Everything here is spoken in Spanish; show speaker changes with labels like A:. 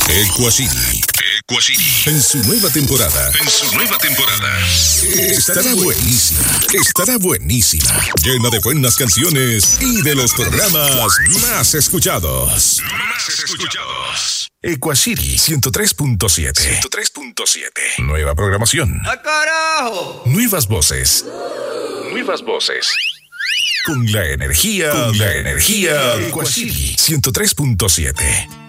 A: Equacity. En su nueva temporada. Estará buenísima. Llena de buenas canciones y de los programas más escuchados. Equacity 103.7. Nueva programación.
B: ¡Ah, carajo!
A: Nuevas voces. Con la energía. Equacity 103.7.